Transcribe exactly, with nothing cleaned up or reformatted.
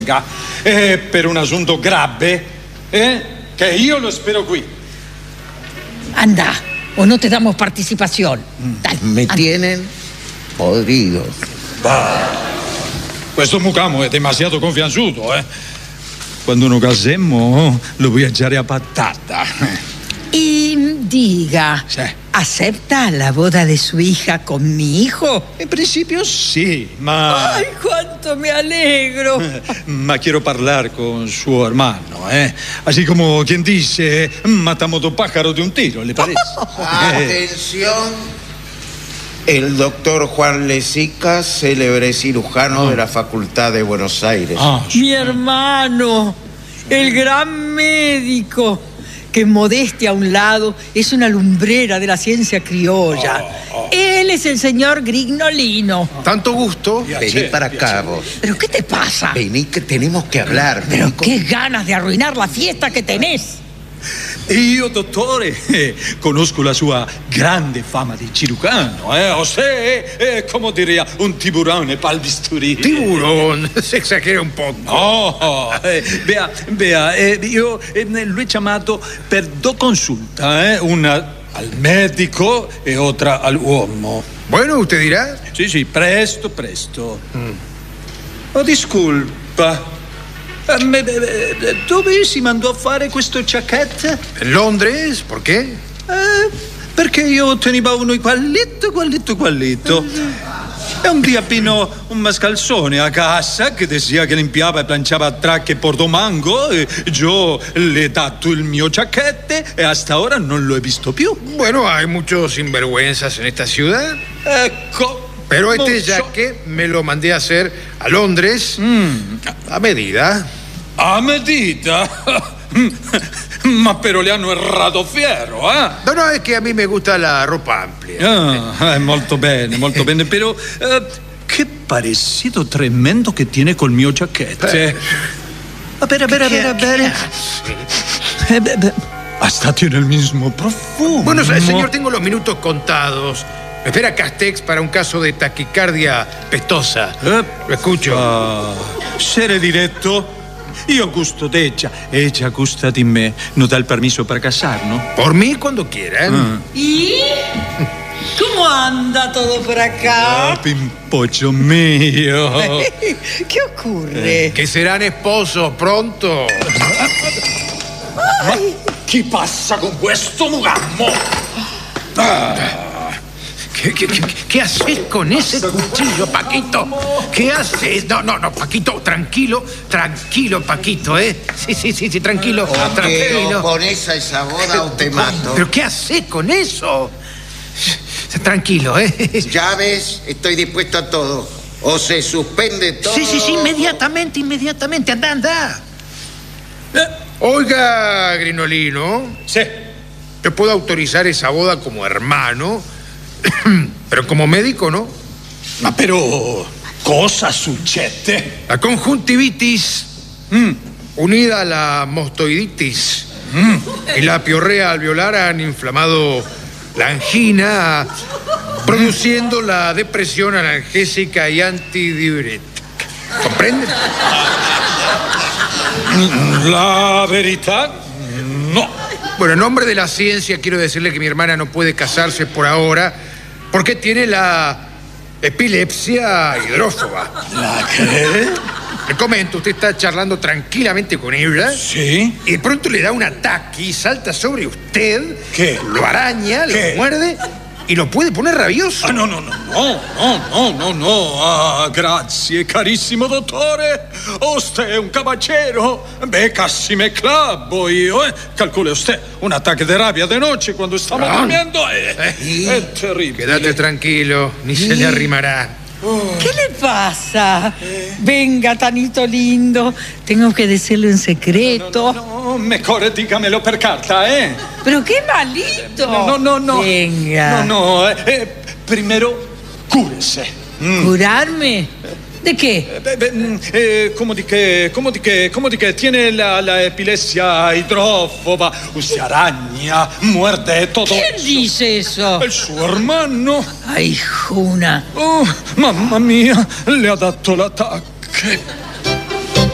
Eh, per un asunto grave, eh, che io lo spero qui. Anda, o no te damos participación. Dale, Me anda. tienen podridos. Bah, questo mucamo è demasiado confianzuto, eh. Quando nos casemos lo voy a echar a patata. Y diga, Sí. ¿acepta la boda de su hija con mi hijo? In principio sì, ma... ¡Ay, cuánto me alegro! Ma quiero hablar con suo hermano, eh. Así como quien dice, matamos dos pájaros de un tiro, ¿le parece? Atención. El doctor Juan Lesica, célebre cirujano de la Facultad de Buenos Aires. Ah, Mi hermano, el gran médico, que modestia a un lado es una lumbrera de la ciencia criolla. Él es el señor Grignolino. Tanto gusto. Vení para acá vos. ¿Pero qué te pasa? Vení que tenemos que hablar. Pero Vení con- qué ganas de arruinar la fiesta que tenés. io, dottore, eh, conosco la sua grande fama di cirujano, eh. O sé, eh, come diría, un tiburone pal bisturi. Tiburón. Se exagera un poco. No, eh, vea, vea, eh, io eh, lo he chiamato per due consulte, eh, una al medico e otra all'uomo. Bueno, usted dirá. Sì, sì, presto, presto. Oh, disculpa. Eh, me- eh, dove si mandò a fare questo giacchetto? ¿En Londres? ¿Por qué? Eh, perché io tenevo uno quallito, quallito, quallito. E un dia vino un mascalzone a casa che decía che limpiava e planciava tracche Portomango e io le ho dato il mio giacchetto e hasta ora non lo he visto più. Bueno, hay muchos sinvergüenzas en esta ciudad. Ecco. Pero este mucho. jaque me lo mandé a hacer a Londres a medida. A medida? Ma però le hanno errato fiero, eh? No, no, es que a mí me gusta la ropa amplia. Ah, eh, molto bene, molto bene, però eh, che parecido tremendo che tiene col mio giacchetto. Eh. A ver, a ver, a ver, a ver. ¿Qué Eh, beh, beh, hasta tiene el mismo profumo. Bueno, señor, tengo los minutos contados. Me espera Castex para un caso de taquicardia pestosa. Eh, Lo escucho. ah, Sere diretto. Io gusto d'Eggia, Eggia gusta di me. Non dà il permesso per casarnos? Por mí cuando quieran. ¿Y cómo anda todo por acá? Ah, pimpollo mio. ¿Qué ocurre? Que serán esposos pronto. Chi passa con questo mugammo? ¿Qué, qué, qué, qué haces con ese cuchillo, Paquito? ¿Qué haces? No, no, no, Paquito, tranquilo, tranquilo, Paquito, ¿eh? Sí, sí, sí, sí, tranquilo, O que tranquilo. pones a esa boda o te mato. ¿Pero qué haces con eso? Tranquilo, ¿eh? Ya ves, estoy dispuesto a todo. O se suspende todo. Sí, sí, sí, inmediatamente, inmediatamente, anda, anda. Oiga, Grinolino, Sì. yo puedo autorizar esa boda como hermano, pero como médico, ¿no? Ma però cosa succede? La conjuntivitis Mm. unida a la mostoiditis y la piorrea alveolar han inflamado la angina, produciendo la depresión analgésica y antidiurética. ¿Comprende? La verità? No. Bueno, en nombre de la ciencia quiero decirle que mi hermana no puede casarse por ahora porque tiene la epilepsia hidrófoba. La che? Le comento, usted está charlando tranquilamente con ella Sì? y de pronto le da un ataque y salta sobre usted, ¿Qué? lo araña, ¿Qué? lo muerde y lo puede poner rabioso. Ah, no, no, no, no, no, no, no, no. Ah, grazie, carissimo dottore. Usted è un caballero. Beh, casi me clavo io, eh. Calcule usted, un ataque de rabia de noche cuando estamos Ah. durmiendo. Eh, Eh. es terrible. Quédate tranquilo, ni se le arrimará. ¿Qué le pasa? Venga, Tanito lindo. Tengo que decirle un secreto. No, mejor dígamelo per carta, eh. Pero qué malito. No, no, no. Venga. No, no, eh, eh, primero, cúrese. ¿Curarme? ¿De qué? Eh, beh, mm, eh, come di che, come di che, come di che tiene la, la epilepsia idrofoba, usted araña, muerde todo. ¿Quién dice eso? El suo hermano. Ay, Juna. Oh, mamma mia, le ha dato l'attacco.